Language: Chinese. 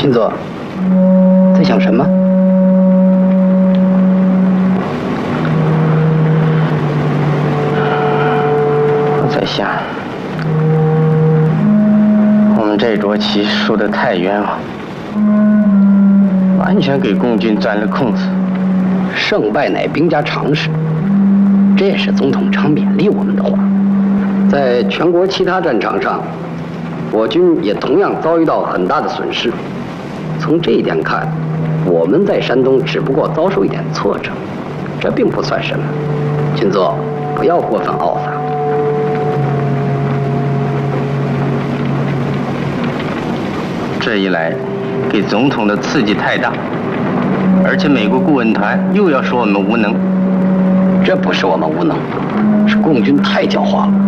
秦佐，在想什么？ 我在想，我们这桌棋输得太冤枉，完全给共军钻了空子。 胜败乃兵家常事，这也是总统常勉励我们的话。在全国其他战场上，我军也同样遭遇到很大的损失。从这一点看，我们在山东只不过遭受一点挫折，这并不算什么。秦佐，不要过分懊丧。 这一来，给总统的刺激太大，而且美国顾问团又要说我们无能。 这不是我们无能，是共军太狡猾了。